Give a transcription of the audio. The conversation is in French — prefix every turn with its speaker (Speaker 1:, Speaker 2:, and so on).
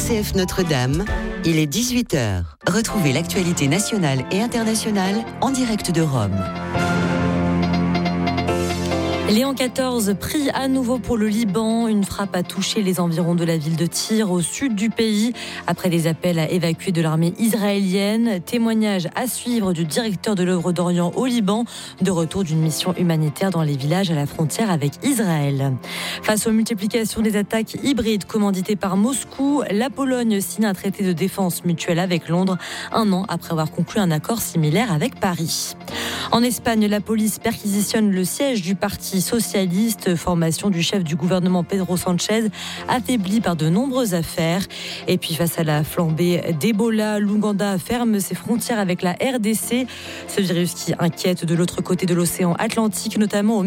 Speaker 1: RCF Notre-Dame, il est 18h. Retrouvez l'actualité nationale et internationale en direct de Rome.
Speaker 2: Léon XIV prie à nouveau pour le Liban. Une frappe a touché les environs de la ville de Tyr, au sud du pays, après des appels à évacuer de l'armée israélienne. Témoignage à suivre du directeur de l'œuvre d'Orient au Liban, de retour d'une mission humanitaire dans les villages à la frontière avec Israël. Face aux multiplications des attaques hybrides commanditées par Moscou, la Pologne signe un traité de défense mutuelle avec Londres, un an après avoir conclu un accord similaire avec Paris. En Espagne, la police perquisitionne le siège du Parti socialiste, formation du chef du gouvernement Pedro Sánchez, affaibli par de nombreuses affaires. Et puis face à la flambée d'Ebola, l'Ouganda ferme ses frontières avec la RDC. Ce virus qui inquiète de l'autre côté de l'océan Atlantique, notamment au